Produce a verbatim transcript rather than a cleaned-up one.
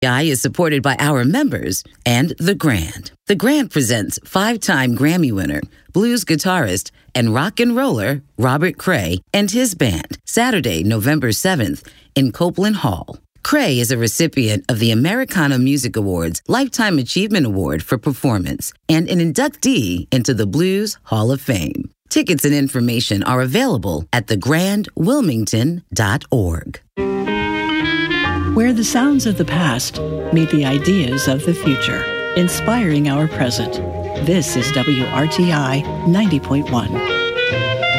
I is supported by our members and The Grand. The Grand presents five-time Grammy winner, blues guitarist, and rock and roller Robert Cray and his band, Saturday, November seventh in Copeland Hall. Cray is a recipient of the Americana Music Awards Lifetime Achievement Award for Performance and an inductee into the Blues Hall of Fame. Tickets and information are available at the grand wilmington dot org. Where the sounds of the past meet the ideas of the future, inspiring our present. This is W R T I ninety point one.